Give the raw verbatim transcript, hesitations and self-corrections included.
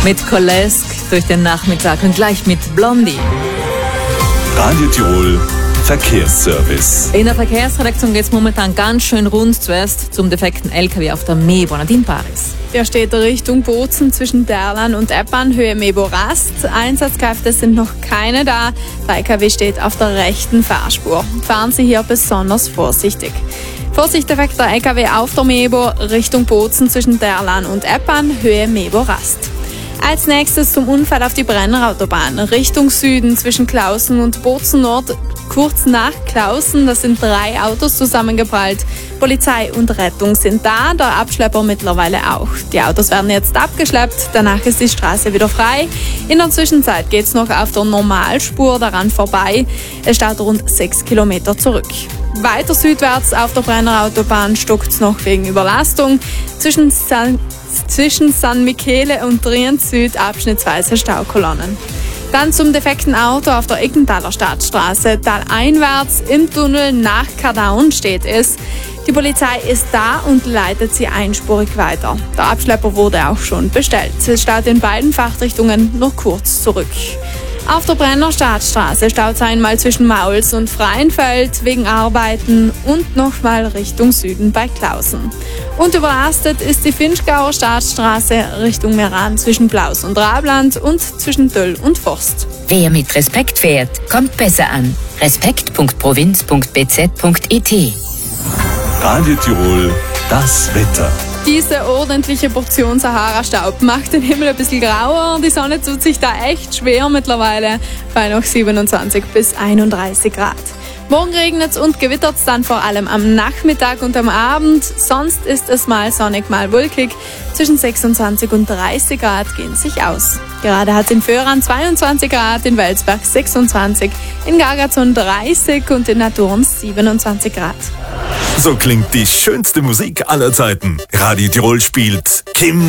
mit Kolesk durch den Nachmittag und gleich mit Blondie. Radio Tirol Verkehrsservice. In der Verkehrsredaktion geht es momentan ganz schön rund. Zuerst zum defekten L K W auf der Mebo. Nadine Paris. Der steht Richtung Bozen zwischen Derlan und Eppan, Höhe Mebo-Rast. Einsatzkräfte sind noch keine da. Der L K W steht auf der rechten Fahrspur. Fahren Sie hier besonders vorsichtig. Vorsicht, defekter L K W auf der Mebo Richtung Bozen zwischen Derlan und Eppan, Höhe Mebo-Rast. Als nächstes zum Unfall auf die Brennerautobahn Richtung Süden zwischen Klausen und Bozen Nord. Kurz nach Klausen, das sind drei Autos zusammengeprallt. Polizei und Rettung sind da, der Abschlepper mittlerweile auch. Die Autos werden jetzt abgeschleppt, danach ist die Straße wieder frei. In der Zwischenzeit geht es noch auf der Normalspur daran vorbei. Es staut rund sechs Kilometer zurück. Weiter südwärts auf der Brennerautobahn stockt es noch wegen Überlastung. Zwischen San, zwischen San Michele und Trient Süd abschnittsweise Staukolonnen. Dann zum defekten Auto auf der Iggenthaler Stadtstraße. Taleinwärts im Tunnel nach Kardaun steht es. Die Polizei ist da und leitet sie einspurig weiter. Der Abschlepper wurde auch schon bestellt. Es staut in beiden Fahrtrichtungen noch kurz zurück. Auf der Brenner Stadtstraße staut es einmal zwischen Mauls und Freienfeld wegen Arbeiten und nochmal Richtung Süden bei Klausen. Und überlastet ist die Finchgauer Stadtstraße Richtung Meran zwischen Blaus und Rabland und zwischen Döll und Forst. Wer mit Respekt fährt, kommt besser an. respekt punkt provinz punkt b z punkt i t. Radio Tirol, das Wetter. Diese ordentliche Portion Sahara-Staub macht den Himmel ein bisschen grauer. Die Sonne tut sich da echt schwer mittlerweile bei noch siebenundzwanzig bis einunddreißig Grad. Morgen regnet es und gewittert es dann vor allem am Nachmittag und am Abend. Sonst ist es mal sonnig, mal wolkig. Zwischen sechsundzwanzig und dreißig Grad gehen sich aus. Gerade hat es in Föhran zweiundzwanzig Grad, in Welsberg sechsundzwanzig, in Gargazon dreißig und in Naturn siebenundzwanzig Grad. So klingt die schönste Musik aller Zeiten. Radio Tirol spielt Kim